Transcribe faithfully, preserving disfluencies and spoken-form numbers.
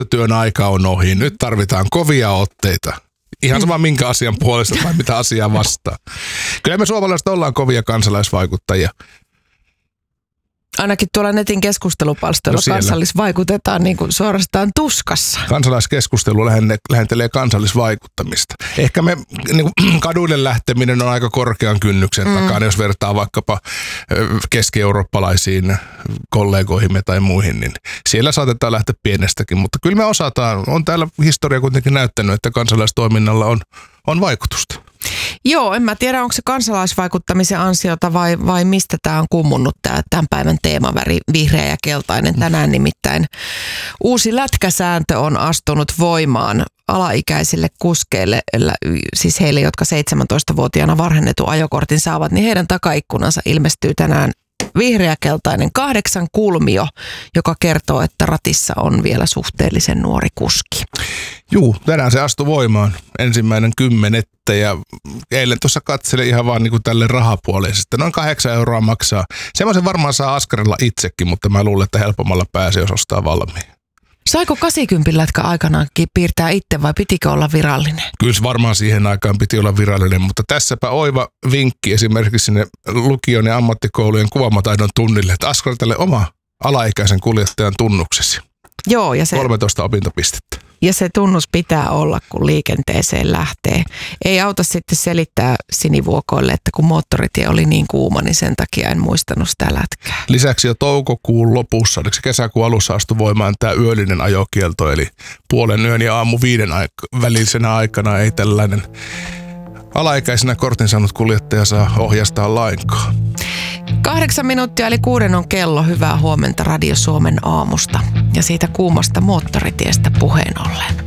työn aika on ohi. Nyt tarvitaan kovia otteita. Ihan sama minkä asian puolesta tai mitä asiaa vastaan. Kyllä me suomalaiset ollaan kovia kansalaisvaikuttajia. Ainakin tuolla netin keskustelupalstoilla no kansallisvaikutetaan niin kuin suorastaan tuskassa. Kansalaiskeskustelu lähentelee kansallisvaikuttamista. Ehkä me niin kuin, kaduille lähteminen on aika korkean kynnyksen mm. takana, jos vertaa vaikkapa keski-eurooppalaisiin kollegoihimme tai muihin, niin siellä saatetaan lähteä pienestäkin. Mutta kyllä me osataan, on täällä historia kuitenkin näyttänyt, että kansalaistoiminnalla on, on vaikutusta. Joo, en mä tiedä, onko se kansalaisvaikuttamisen ansiota vai, vai mistä tämä on kummunnut tämä tämän päivän teemaväri, vihreä ja keltainen. Tänään nimittäin uusi lätkäsääntö on astunut voimaan alaikäisille kuskeille, siis heille, jotka seitsemäntoistavuotiaana varhennetun ajokortin saavat, niin heidän takaikkunansa ilmestyy tänään vihreäkeltainen kahdeksan kulmio, joka kertoo, että ratissa on vielä suhteellisen nuori kuski. Juu, tänään se astui voimaan ensimmäinen kymmenettä ja eilen tuossa katselin ihan vaan niin kuin tälle rahapuoleisesti. Noin kahdeksan euroa maksaa. Semmoisen varmaan saa askarella itsekin, mutta mä luulen, että helpommalla pääsee, jos ostaa valmiin. Saiko kahdeksankymmentä lätkä aikanaankin piirtää itse vai pitikö olla virallinen? Kyllä varmaan siihen aikaan piti olla virallinen, mutta tässäpä oiva vinkki esimerkiksi sinne lukion ja ammattikoulujen kuvaamataidon tunnille, että askarrella tälle oma alaikäisen kuljettajan tunnuksesi. Joo, ja se kolmetoista opintopistettä. Ja se tunnus pitää olla, kun liikenteeseen lähtee. Ei auta sitten selittää sinivuokoille, että kun moottoritie oli niin kuuma, niin sen takia en muistanut sitä lätkää. Lisäksi jo toukokuun lopussa, oliko se kesäkuun alussa astui voimaan tämä yöllinen ajokielto, eli puolen yön ja aamu viiden aik- välisenä aikana ei tällainen alaikäisenä kortin saanut kuljettaja saa ohjastaa lainkaan. Kahdeksan minuuttia eli kuuden on kello. Hyvää huomenta Radio Suomen aamusta ja siitä kuumasta moottoritiestä puheen ollen.